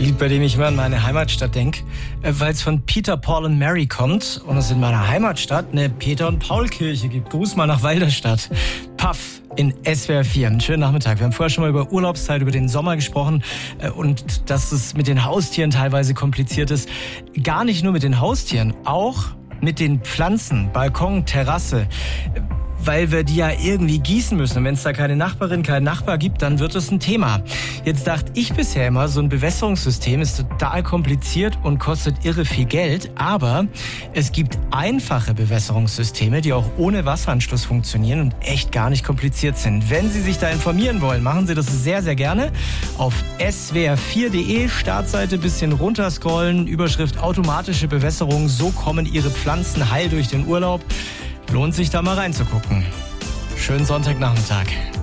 Lied, bei dem ich immer an meine Heimatstadt denke, weil es von Peter, Paul und Mary kommt und es in meiner Heimatstadt eine Peter- und Paul-Kirche gibt. Gruß mal nach Walderstadt. Paff in SWR 4. Einen schönen Nachmittag. Wir haben vorher schon mal über Urlaubszeit, über den Sommer gesprochen und dass es mit den Haustieren teilweise kompliziert ist. Gar nicht nur mit den Haustieren, auch mit den Pflanzen, Balkon, Terrasse, weil wir die ja irgendwie gießen müssen. Und wenn es da keine Nachbarin, keinen Nachbar gibt, dann wird es ein Thema. Jetzt dachte ich bisher immer, so ein Bewässerungssystem ist total kompliziert und kostet irre viel Geld. Aber es gibt einfache Bewässerungssysteme, die auch ohne Wasseranschluss funktionieren und echt gar nicht kompliziert sind. Wenn Sie sich da informieren wollen, machen Sie das sehr, sehr gerne. Auf swr4.de, Startseite, bisschen runterscrollen, Überschrift automatische Bewässerung. So kommen Ihre Pflanzen heil durch den Urlaub. Lohnt sich da mal reinzugucken. Schönen Sonntagnachmittag.